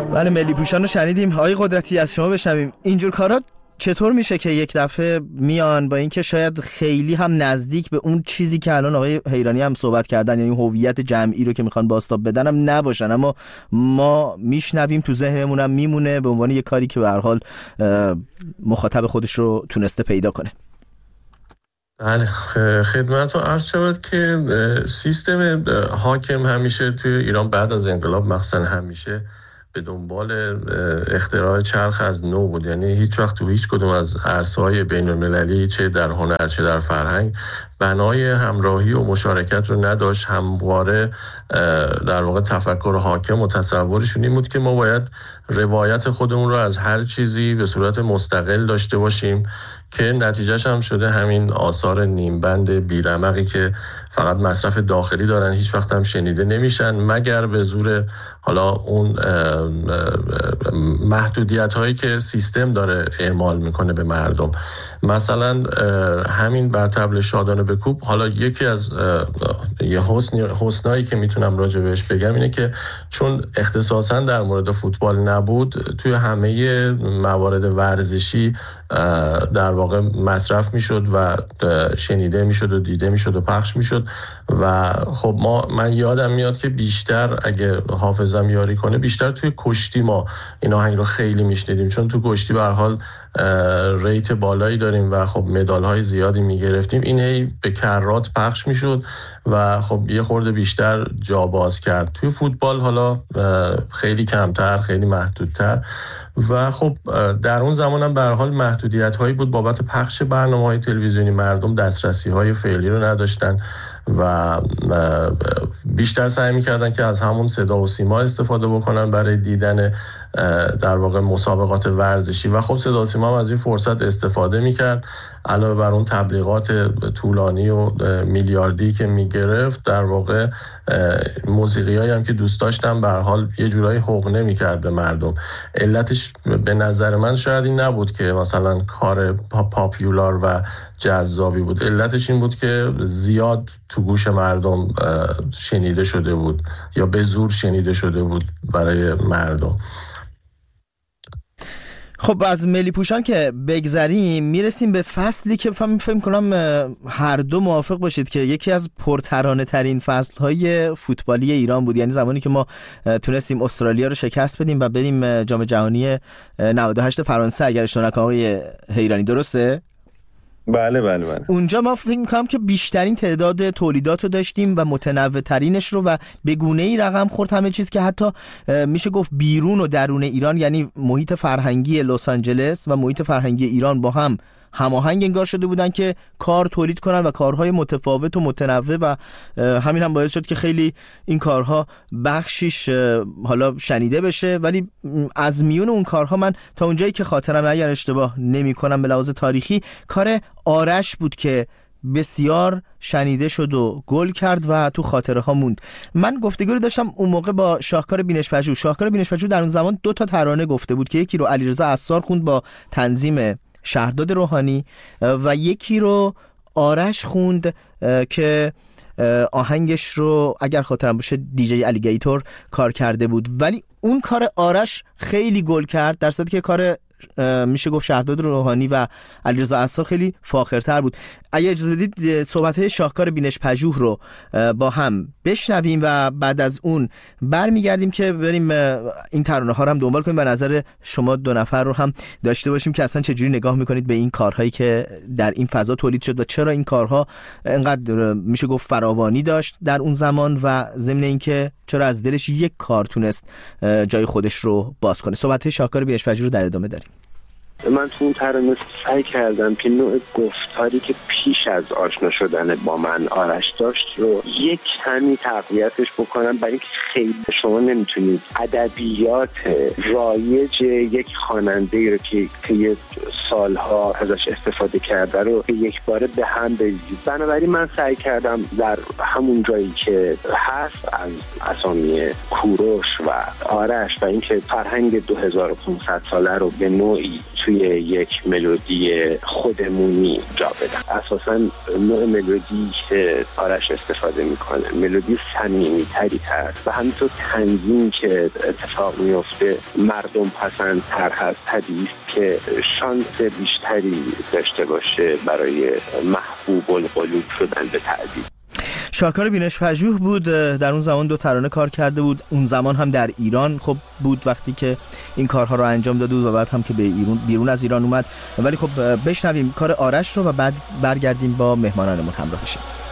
بله، ملی پوشان رو شنیدیم. آقای قدرتی از شما بشنویم اینجور کارا چطور میشه که یک دفعه میان با اینکه شاید خیلی هم نزدیک به اون چیزی که الان آقای حیرانی هم صحبت کردن، یعنی هویت جمعی رو که میخوان بازتاب بدن هم نباشن، اما ما میشنویم تو ذهنمون هم میمونه به عنوان یک کاری که به هر حال مخاطب خودش رو تونسته پیدا کنه. بله، خدمتتون عرض شود که سیستم حاکم همیشه توی ایران بعد از انقلاب مخصوصا همیشه به دنبال اختراع چرخ از نو بود. یعنی هیچ وقت تو هیچ کدوم از عرصه‌های بین‌المللی چه در هنر چه در فرهنگ بنای همراهی و مشارکت رو نداشت. همواره در واقع تفکر حاکم و تصورشون این بود که ما باید روایت خودمون رو از هر چیزی به صورت مستقل داشته باشیم که نتیجهش هم شده همین آثار نیمبند بیرمقی که فقط مصرف داخلی دارن، هیچ وقت هم شنیده نمیشن مگر به زور حالا اون محدودیت هایی که سیستم داره اعمال میکنه به مردم. مثلا همین بر طبل شادانه بکوب، حالا یکی از یه حسنایی که میتونم راجع بهش بگم اینه که چون اختصاصا در مورد فوتبال نبود، توی همه موارد ورزشی در واقع مصرف میشد و شنیده میشد و دیده میشد و پخش میشد. و خب من یادم میاد که بیشتر اگه حافظم یاری کنه بیشتر توی کشتی ما این آهنگ رو خیلی میشنیدیم، چون تو کشتی به هر حال ریت بالایی داریم و خب مدال های زیادی میگرفتیم. این هی به کرات پخش میشد و خب یه خورده بیشتر جا باز کرد. توی فوتبال حالا خیلی کمتر، خیلی محدودتر و خب در اون زمان هم به هر حال محدودیت هایی بود بابت پخش برنامه‌های تلویزیونی. مردم دسترسی های فعلی رو نداشتن و بیشتر سعی می‌کردن که از همون صدا و سیما استفاده بکنن برای دیدن در واقع مسابقات ورزشی و خب صدا و سیما هم از این فرصت استفاده می‌کرد. علاوه بر اون تبلیغات طولانی و میلیاردی که می‌گرفت، در واقع موسیقیایی هم که دوست داشتم به هر حال یه جورایی حقنه می‌کرد به مردم. علتش به نظر من شاید این نبود که مثلا کار پاپیولار و جذابی بود، علتش این بود که زیاد تو گوش مردم شنیده شده بود یا به زور شنیده شده بود برای مردم. خب از ملی پوشان که بگذریم میرسیم به فصلی که فهم کنم هر دو موافق باشید که یکی از پرترانه ترین فصلهای فوتبالی ایران بود. یعنی زمانی که ما تونستیم استرالیا رو شکست بدیم و بریم جام جهانی 98 فرانسه، اگر اشتباه نکنم آقای حیرانی، درسته؟ بله. اونجا ما فکر می‌کنم که بیشترین تعداد تولیدات رو داشتیم و متنوع ترینش رو و به گونه‌ای رقم خورد همه چیز که حتی میشه گفت بیرون و درون ایران، یعنی محیط فرهنگی لس آنجلس و محیط فرهنگی ایران با هم هماهنگ انگار شده بودن که کار تولید کنن و کارهای متفاوت و متنوع و همین هم باعث شد که خیلی این کارها بخشیش حالا شنیده بشه. ولی از میون اون کارها من تا اونجایی که خاطرم اگر اشتباه نمی کنم به لحاظ تاریخی کار آرش بود که بسیار شنیده شد و گل کرد و تو خاطره ها موند. من گفتگوی داشتم اون موقع با شاهکار بینش-پژوه. شاهکار بینش-پژوه در اون زمان 2 تا ترانه گفته بود که یکی رو علیرضا عصار خوند با تنظیم شهرداد روحانی و یکی رو آرش خوند که آهنگش رو اگر خاطرم باشه دیجی الیگیتور کار کرده بود. ولی اون کار آرش خیلی گل کرد، در صورتی که کار میشه گفت شهرداد روحانی و علیرضا عصار خیلی فاخرتر بود. اگه اجازه بدید صحبت‌های شاهکار بینش-پژوه رو با هم بشنویم و بعد از اون برمیگردیم که بریم این ترانه‌ها رو هم دنبال کنیم و نظر شما دو نفر رو هم داشته باشیم که اصلا چجوری نگاه میکنید به این کارهایی که در این فضا تولید شد و چرا این کارها انقدر میشه گفت فراوانی داشت در اون زمان و ضمن اینکه چرا از دلش یک کار تونست جای خودش رو باز کنه. صحبت‌های شاهکار بینش-پژوه رو در ادامه داریم. من تو اون ترانه سعی کردم که نوع گفتاری که پیش از آشنا شدن با من آرش داشت رو یک کمی تقویتش بکنم، برای اینکه خیلی شما نمیتونید ادبیات رایج یک خواننده رو که یه سالها ازش استفاده کرده رو یک باره به هم بریزید. بنابراین من سعی کردم در همون جایی که هست از اسامی کوروش و آرش و اینکه فرهنگ 2500 ساله رو به نوعی توی یک ملودی خودمونی جا بدم. اساساً نوع ملودی که آرش استفاده میکنه ملودی صمیمی‌تری هست و همینطور تنظیم که اتفاق میفته مردم پسندتر هست. طبیعی است که شانس بیشتری داشته باشه برای محبوب القلوب شدن به تعبیر. شاکار بینش پژوه بود، در اون زمان 2 ترانه کار کرده بود. اون زمان هم در ایران خب بود وقتی که این کارها رو انجام داده بود و بعد هم که به بیرون از ایران اومد. ولی خب بشنویم کار آرش رو و بعد برگردیم با مهمانانمون همراه بشیم.